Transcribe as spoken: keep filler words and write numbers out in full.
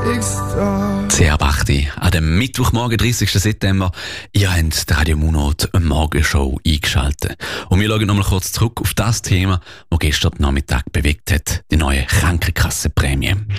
Sehr Bachti, an dem Mittwochmorgen, dreißigsten September. Ihr habt die Radio Munot eine Morgenshow eingeschaltet. Und wir schauen nochmal kurz zurück auf das Thema, das gestern Nachmittag bewegt hat, die neue Krankenkassenprämie.